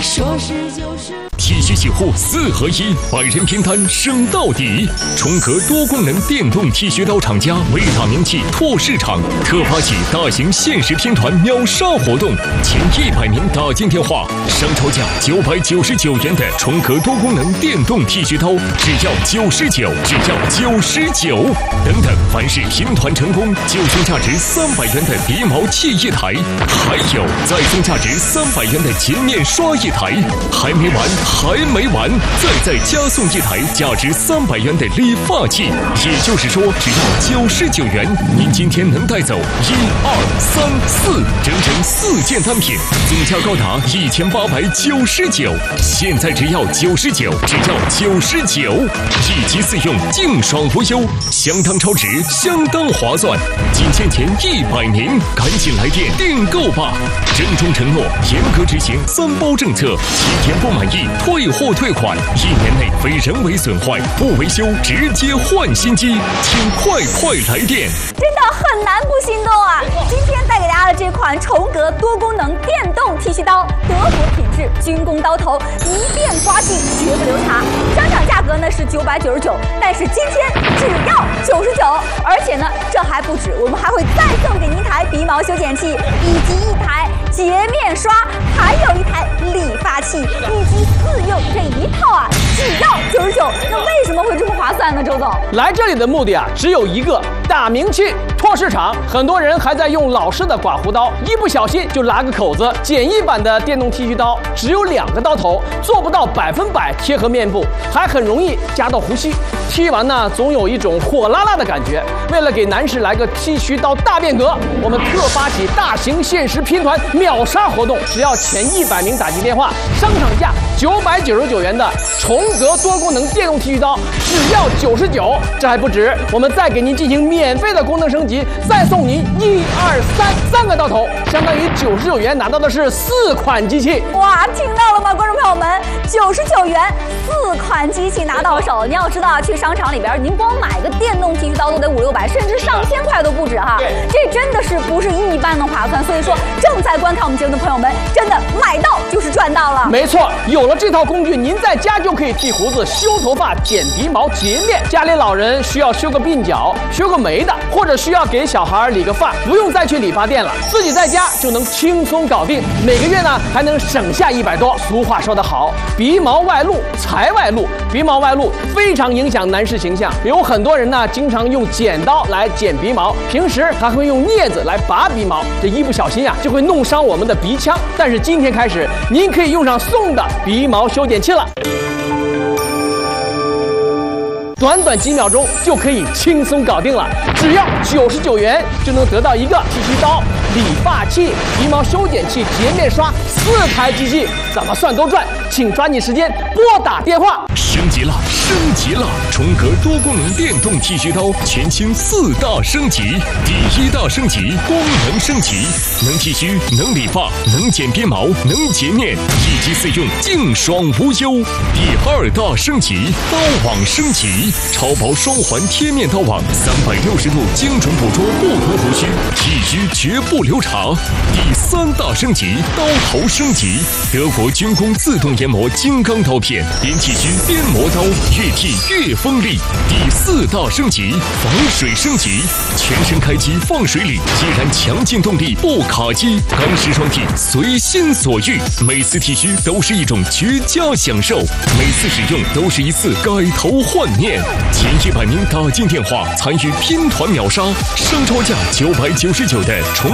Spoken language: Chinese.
说是就是。 体恤洗护4合1，百人拼单升到底。重格多功能电动剃须刀厂家为大名气拓市场特发起大型限时拼团秒杀活动，前100名打进电话，上超价999元的重格多功能电动剃须刀只要99，只要99。等等，凡是拼团成功，就送价值300元的鼻毛器1台，还有再送价值300元的洁面刷1台，还没完，再加送1台价值300元的理发器。也就是说，只要99元，您今天能带走1、2、3、4，整整4件单品，总价高达1899。现在只要99，只要99，1机4用，净爽无忧，相当超值，相当划算。仅限前100名，赶紧来电订购吧！郑重承诺，严格执行3包政策，7天不满意退货退款，1年内非人为损坏不维修直接换新机，请快来电！ 真的很难不心动啊！今天带给大家的这款重格多功能电动剃须刀，德国品质，军工刀头，一遍刮净绝不留茶。商场价格呢是999，但是今天只要99，而且呢这还不止，我们还会再送给您一台鼻毛修剪器，以及1台洁面刷，还有1台理发器，以及4用这一套啊，只要99。那为什么会这么划算呢？周总， 来这里的目的啊，只有一个，打名气。拓市场，很多人还在用老式的刮胡刀，一不小心就拉个口子。简易版的电动剃须刀只有2个刀头，做不到100%贴合面部，还很容易夹到胡须。剃完呢，总有一种火辣辣的感觉。为了给男士来个剃须刀大变革，我们特发起大型限时拼团秒杀活动，只要前100名打进电话，商场价999元的重格多功能电动剃须刀只要99。这还不止，我们再给您进行免费的功能升级，再送您1、2、3个刀头，相当于99元拿到的是4款机器。 哇，听到了吗，观众朋友们？99元4款机器拿到手。你要知道啊，去商场里边，您光买个电动剃须刀都得500、600，甚至上千块都不止哈。这真的是不是一般的划算。所以说，正在观看我们节目的朋友们，真的买到就是赚到了。 没错，有了这套工具，您在家就可以剃胡子、修头发、剪鼻毛、洁面。家里老人需要修个鬓角、修个眉的，或者需要给小孩理个发，不用再去理发店了，自己在家就能轻松搞定。每个月呢还能省下100多。俗话说得好，鼻毛外露财外露，鼻毛外露非常影响男士形象。有很多人呢经常用剪刀来剪鼻毛，平时还会用镊子来拔鼻毛，这一不小心啊就会弄伤我们的鼻腔。但是今天开始，您可以用上送的鼻毛修剪器了。短几秒钟就可以轻松搞定了，只要99元就能得到一个剃须刀、理发器、鼻毛修剪器、洁面刷4台机器，怎么算都赚，请抓紧时间拨打电话。 升级了！重格多功能电动剃须刀全新4大升级。第1大升级，功能升级，能剃须，能理发，能剪鼻毛，能洁面，1机4用，净爽无忧。第2大升级，刀网升级，超薄双环贴面刀网，360度精准捕捉不同胡须，剃须绝不留茶。第3大升级，刀头升级，德国军工自动研磨金刚刀片，边剃须边磨刀，越剃越锋利。第4大升级，防水升级，全身开机放水里，依然强劲动力，不卡机，干湿双剃，随心所欲。每次剃须都是一种绝佳享受，每次使用都是一次改头换面。前100名打进电话参与拼团秒杀，商超价999的重